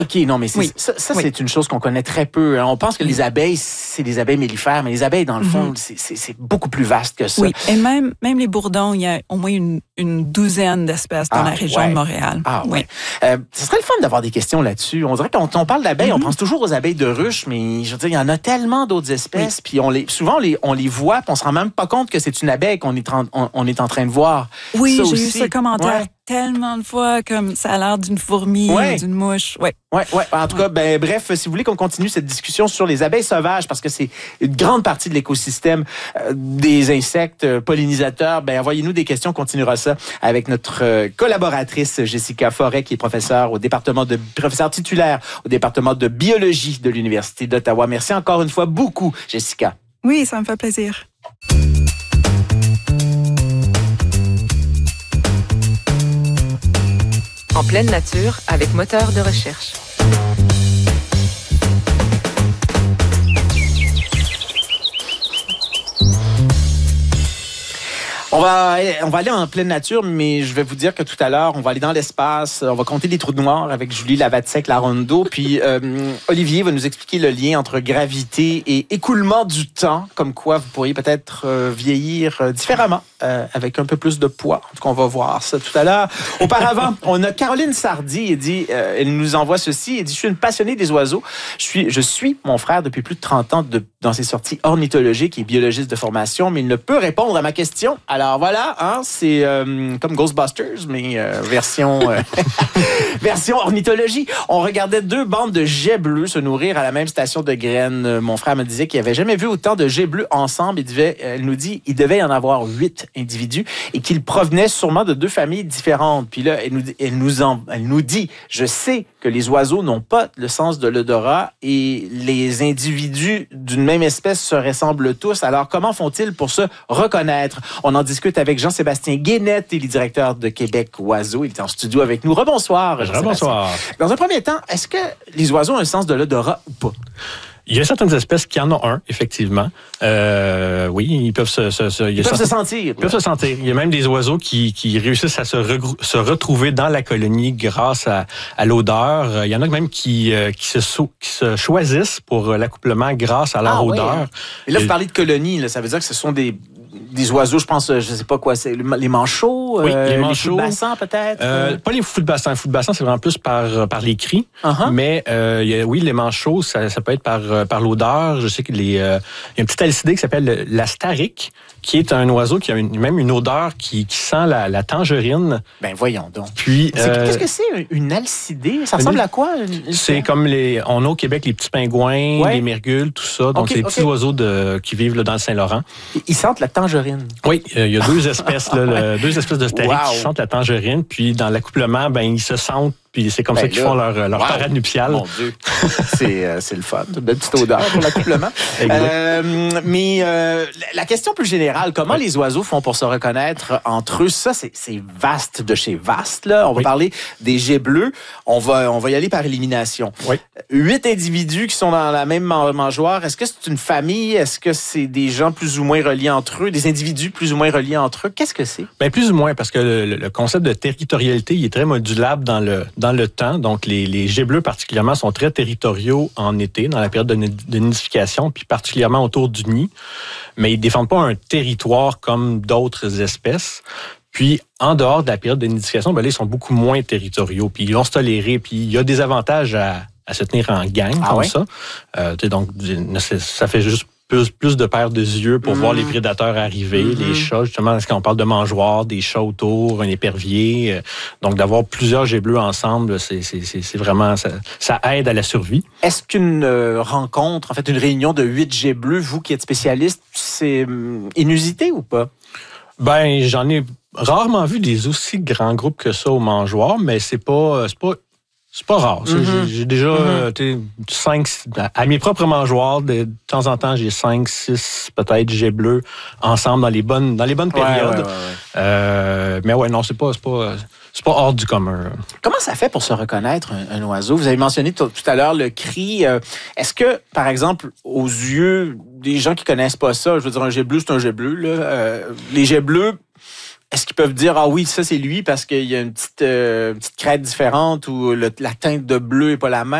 OK, non, mais c'est une chose qu'on connaît très peu. On pense que les abeilles, c'est des abeilles mellifères, mais les abeilles, dans le fond, c'est beaucoup plus vaste que ça. Oui, et même les bourdons, il y a au moins une douzaine d'espèces dans la région de Montréal. Ah oui. Ce serait le fun d'avoir des questions là-dessus. On dirait que quand on parle d'abeilles, on pense toujours aux abeilles de ruche, mais je veux dire, il y en a tellement d'autres espèces, puis souvent on les voit, puis on se rend même pas compte que c'est une abeille qu'on est en train de voir. Oui, j'ai eu ce commentaire tellement de fois, comme ça a l'air d'une fourmi, d'une mouche. Oui. En tout cas, bref, si vous voulez qu'on continue cette discussion sur les abeilles sauvages, parce que c'est une grande partie de l'écosystème des insectes pollinisateurs, envoyez-nous des questions, on continuera ça avec notre collaboratrice Jessica Forêt, qui est professeure titulaire au département de biologie de l'Université d'Ottawa. Merci encore une fois beaucoup, Jessica. Oui, ça me fait plaisir. En pleine nature, avec moteur de recherche. On va aller en pleine nature, mais je vais vous dire que tout à l'heure, on va aller dans l'espace, on va compter les trous noirs avec Julie Lavatsek-Larondo, puis Olivier va nous expliquer le lien entre gravité et écoulement du temps, comme quoi vous pourriez peut-être vieillir différemment, avec un peu plus de poids. En tout cas, on va voir ça tout à l'heure. Auparavant, on a Caroline Sardy, elle nous envoie ceci, elle dit « Je suis une passionnée des oiseaux. Je suis mon frère depuis plus de 30 ans dans ses sorties ornithologiques et biologiste de formation, mais il ne peut répondre à ma question. » Alors voilà, c'est comme Ghostbusters, mais version ornithologie. On regardait 2 bandes de jets bleus se nourrir à la même station de graines. Mon frère me disait qu'il n'avait jamais vu autant de jets bleus ensemble. Elle nous dit qu'il devait y en avoir 8 individus et qu'ils provenaient sûrement de 2 familles différentes. Puis là, elle nous dit, je sais que les oiseaux n'ont pas le sens de l'odorat et les individus d'une même espèce se ressemblent tous. Alors, comment font-ils pour se reconnaître? On en discute avec Jean-Sébastien Guénette, il est directeur de Québec Oiseaux. Il est en studio avec nous. Rebonsoir. Rebonsoir. Dans un premier temps, est-ce que les oiseaux ont un sens de l'odorat ou pas? Il y a certaines espèces qui en ont un, effectivement. Oui, ils peuvent se sentir. Ils peuvent se sentir. Il y a même des oiseaux qui réussissent à se retrouver dans la colonie grâce à l'odeur. Il y en a même qui se choisissent pour l'accouplement grâce à leur odeur. Ouais. Et là, vous parlez de colonie, là, ça veut dire que ce sont des oiseaux, je pense, je sais pas quoi, c'est les manchots, les fous de bassin peut-être? Pas les fous de bassin. Les fous de bassin, c'est vraiment plus par les cris. Mais les manchots, ça peut être par l'odeur. Je sais qu'il y a une petite alcidée qui s'appelle l'astarique, qui est un oiseau qui a même une odeur qui sent la tangerine. Ben voyons donc. Puis, qu'est-ce que c'est une alcidée? Ça ressemble à quoi? C'est comme on a au Québec les petits pingouins, les mergules, tout ça. Donc, c'est des petits oiseaux qui vivent là, dans le Saint-Laurent. Ils sentent la tangerine. Oui, il y a 2 espèces, deux espèces de stariques qui sentent la tangerine. Puis, dans l'accouplement, ils se sentent. Puis c'est comme ça qu'ils font leur parade nuptiale. Mon Dieu, c'est le fun. Une belle petite odeur pour l'accouplement. Mais la question plus générale, comment les oiseaux font pour se reconnaître entre eux? Ça, c'est vaste de chez vaste. Là. On va parler des jets bleus. On va y aller par élimination. 8 individus qui sont dans la même mangeoire. Est-ce que c'est une famille? Est-ce que c'est des gens plus ou moins reliés entre eux? Des individus plus ou moins reliés entre eux? Qu'est-ce que c'est? Plus ou moins, parce que le concept de territorialité, il est très modulable dans le temps. Donc, les jets bleus particulièrement sont très territoriaux en été, dans la période de nidification, puis particulièrement autour du nid. Mais ils ne défendent pas un territoire comme d'autres espèces. Puis, en dehors de la période de nidification, là, ils sont beaucoup moins territoriaux. Puis, ils vont se tolérer. Puis, il y a des avantages à se tenir en gang comme ça. Donc, ça fait juste plus de paires de yeux pour voir les prédateurs arriver, les chats, justement, quand on parle de mangeoires, des chats autour, un épervier. Donc, d'avoir plusieurs jets bleus ensemble, c'est vraiment, ça aide à la survie. Est-ce qu'une rencontre, en fait, une réunion de 8 jets bleus, vous qui êtes spécialiste, c'est inusité ou pas? J'en ai rarement vu des aussi grands groupes que ça aux mangeoires, mais c'est pas rare. J'ai déjà 5, à mes propres mangeoires, de temps en temps, j'ai 5, 6 peut-être jets bleus ensemble dans les bonnes périodes. Mais non, c'est pas hors du commun. Comment ça fait pour se reconnaître un oiseau? Vous avez mentionné tout à l'heure le cri. Est-ce que, par exemple, aux yeux des gens qui connaissent pas ça, je veux dire, un jet bleu, c'est un jet bleu, là, les jets bleus, est-ce qu'ils peuvent dire, ah oui, ça c'est lui parce qu'il y a une petite crête différente ou la teinte de bleu n'est pas la même?